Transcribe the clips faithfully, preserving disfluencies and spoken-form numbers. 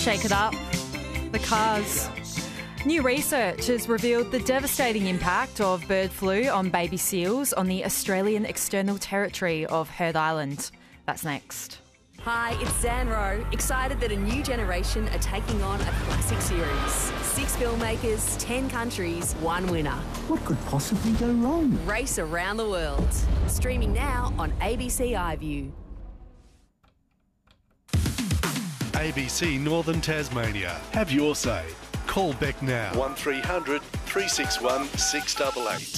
Shake It Up. The Cars. New research has revealed the devastating impact of bird flu on baby seals on the Australian external territory of Heard Island. That's next. Hi, it's Zan Rowe, excited that a new generation are taking on a classic series. Six filmmakers, ten countries, one winner. What could possibly go wrong? Race around the world. Streaming now on A B C iView. A B C Northern Tasmania. Have your say. Call Beck now. one three hundred three six one six eight eight.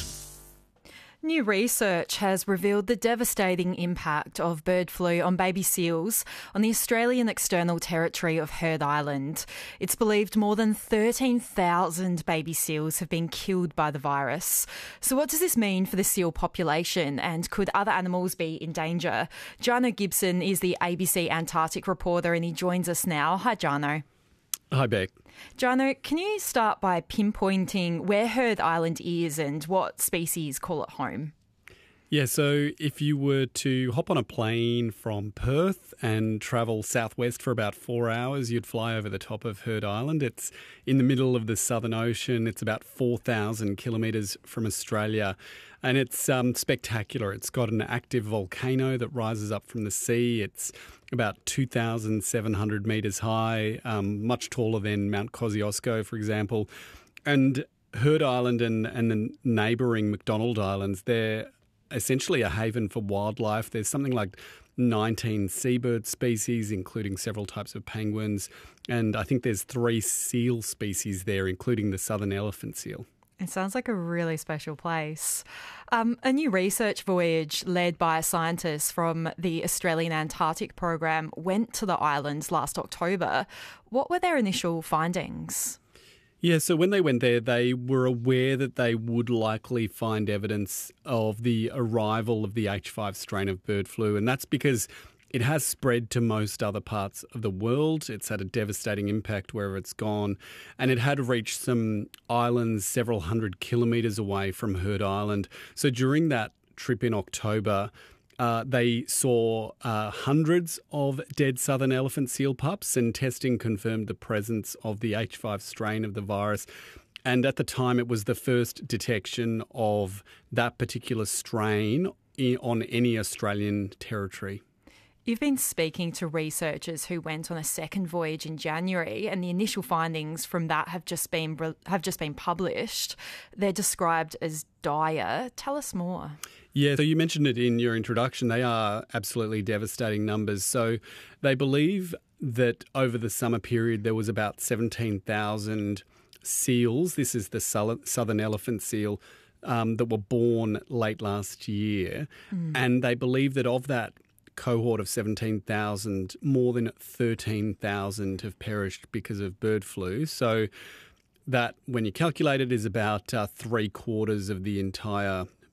New research has revealed the devastating impact of bird flu on baby seals on the Australian external territory of Heard Island. It's believed more than thirteen thousand baby seals have been killed by the virus. So what does this mean for the seal population, and could other animals be in danger? Jano Gibson is the A B C Antarctic reporter and he joins us now. Hi, Jano. Hi, Beck. Jano, can you start by pinpointing where Heard Island is and what species call it home? Yeah, so if you were to hop on a plane from Perth and travel southwest for about four hours, you'd fly over the top of Heard Island. It's in the middle of the Southern Ocean. It's about four thousand kilometres from Australia, and it's um, spectacular. It's got an active volcano that rises up from the sea. It's about two thousand seven hundred metres high, um, much taller than Mount Kosciuszko, for example. And Heard Island and, and the neighbouring McDonald Islands, they're essentially a haven for wildlife. There's something like nineteen seabird species, including several types of penguins. And I think there's three seal species there, including the southern elephant seal. It sounds like a really special place. Um, a new research voyage led by scientists from the Australian Antarctic Program went to the islands last October. What were their initial findings? Yeah, so when they went there, they were aware that they would likely find evidence of the arrival of the H five strain of bird flu, and that's because it has spread to most other parts of the world. It's had a devastating impact wherever it's gone, and it had reached some islands several hundred kilometres away from Heard Island. So during that trip in October, Uh, they saw uh, hundreds of dead southern elephant seal pups, and testing confirmed the presence of the H five strain of the virus. And at the time, it was the first detection of that particular strain in, on any Australian territory. You've been speaking to researchers who went on a second voyage in January, and the initial findings from that have just been have just been published. They're described as dire. Tell us more. Yeah, so you mentioned it in your introduction. They are absolutely devastating numbers. So they believe that over the summer period there was about seventeen thousand seals. This is the southern elephant seal um, that were born late last year. Mm. And they believe that of that cohort of seventeen thousand, more than thirteen thousand have perished because of bird flu. So that, when you calculate it, is about uh, three quarters of the entire